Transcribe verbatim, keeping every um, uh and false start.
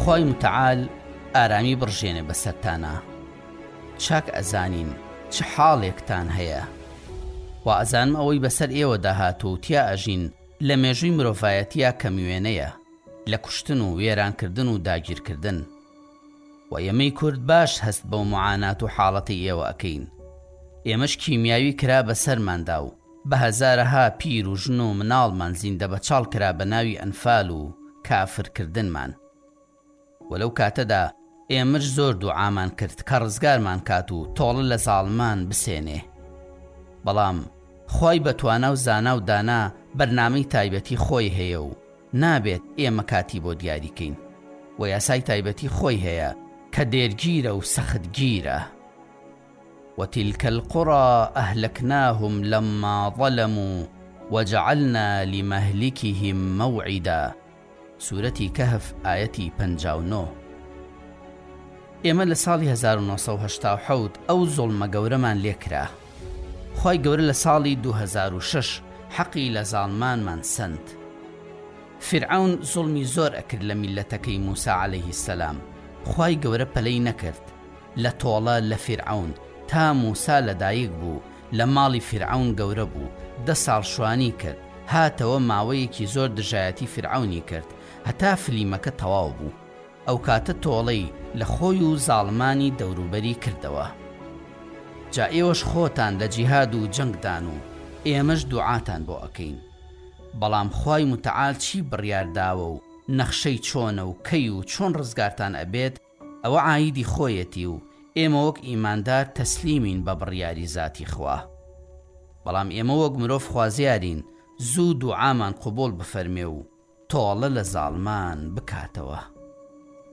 خوای متعال ئارامی بڕژێنێ بەسەرتانە. چاک ئەزانین چ حاڵێکتان هەیە. و ئەزانم ئەوەی بەسەر ئێوە داهاتوە و تیا ئەژین لە مێژووی مرۆڤایەتیە کە میوێنەیە، لە کوشتن و وێرانکردن و داگیرکردن. و ئێمەی کورد باش هەست بەو معانات و حاڵەتی ئێوە ئەکەین. ئێمەش کیمیاوی کرا بەسەرماندا و بە هەزارەها پیر و ژن و مناڵمان زیندە بەچاڵ کرا بە ناوی ئەنفال و کافرکردنمان. وەلەو کاتەدا ئێمەش زۆر دوعامان کرد کە ڕزگارمان کات و تۆڵە لە زاڵمان بسێنێ. بەڵام خۆی بەتوانە و زانا و دانا بەرنامەی تایبەتی خۆی هەیە و نابێت ئێمە کاتی بۆ دیاریکەین. و یاسای تایبەتی خۆی هەیە کە دێرگیرە و سەختگیرە. وتلك القرى أهلكناهم لما ظلموا وجعلنا لمهلكهم موعدا. سورەتی کەهف ئایەتی پەنجا و نۆ. ئێمە لە ساڵی هەزار و نۆ سەد و هەشتا و حەوت ئەو زوڵمە گەورەمان لێکرا. خۆی گەورە لە ساڵی دوو هەزار و شەش حەقی لە زاڵمانمان سەند. فرعون زوڵمی زۆر ئەکرد لە میلەتەکەی موسا عەلەیهی السەلام. خۆی گەورە پەلەی نەکرد لە تۆڵە لە فرعون تا موسا لەدایک بوو، لە ماڵی فرعون گەورە بوو، دە ساڵ شوانی کرد، هاتەوە ماوەیەکی زۆر دژایەتی فرعونی کرد هەتا فلیمەکە تەواو بوو. ئەو کاتە تۆڵەی لە خۆی و زاڵمانی دەوروبەری کردەوە. جا ئێوەش خۆتان لە جیهاد و جەنگدان و ئێمەش دوعاتان بۆ ئەکەین. بەڵام خوای متعال چی بڕیارداوە و نەخشەی چۆنە و کەی و چۆن ڕزگارتان ئەبێت ئەوە عایدی خۆیەتی و ئێمە وەک ئیماندار تەسلیمین بە بڕیاری زاتی خوا. بەڵام ئێمە وەک مرۆڤ خوازیارین زوو دوعامان قبول بفەرمێ و تۆڵە لە زاڵمان بکاتەوە.